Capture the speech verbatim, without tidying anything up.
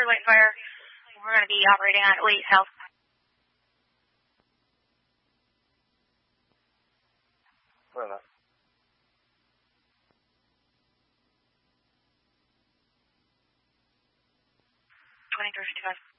White Fire. We're going to be operating on Elite South. Where am I? twenty-three fifty-five.